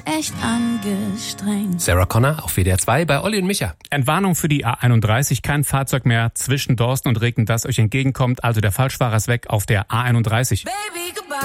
echt angestrengt. Sarah Connor auf WDR 2 bei Olli und Micha. Entwarnung für die A31, kein Fahrzeug mehr zwischen Dorsten und Regen, das euch entgegenkommt. Also der Falschfahrer ist weg auf der A31. Baby,